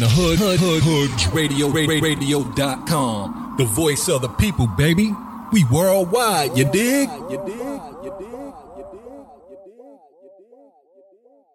the hood, radio.com. The voice of the people, baby. We worldwide, you dig?